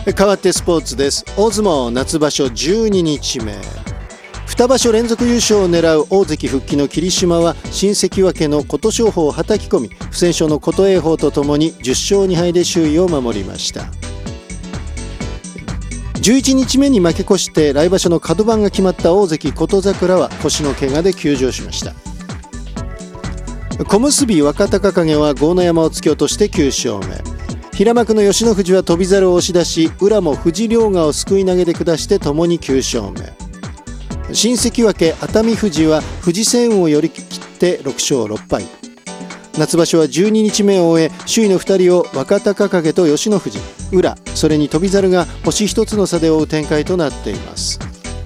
変わってスポーツです。大相撲夏場所12日目、2場所連続優勝を狙う大関復帰の霧島は新関脇の琴勝峰をはたき込み、不戦勝の琴恵峰とともに10勝2敗で首位を守りました。11日目に負け越して来場所のカド番が決まった大関琴櫻は腰の怪我で休場しました。小結若隆景は豪ノ山を突き落として9勝目、平幕の吉野富士は翔猿を押し出し、宇良も藤良賀をすくい投げで下してともに9勝目、新関脇熱海富士は藤青雲を寄り切って6勝6敗。夏場所は12日目を終え、首位の2人を若隆景と吉野富士、宇良、それに翔猿が星1つの差で追う展開となっています。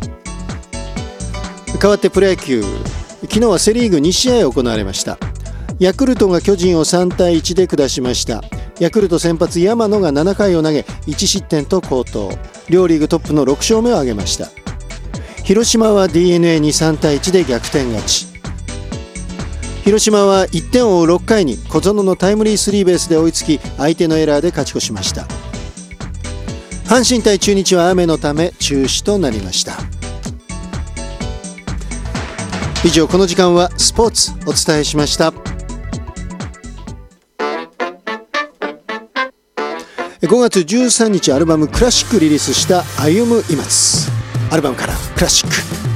変わってプロ野球、昨日はセリーグ2試合行われました。ヤクルトが巨人を3対1で下しました。ヤクルト先発山野が7回を投げ1失点と好投、両リーグトップの6勝目を挙げました。広島は DNA に3対1で逆転勝ち。広島は1点を追う6回に小園のタイムリースリーベースで追いつき、相手のエラーで勝ち越しました。阪神対中日は雨のため中止となりました。以上、この時間はスポーツお伝えしました。5月13日アルバムクラシックリリースした歩む今津、アルバムからクラシック。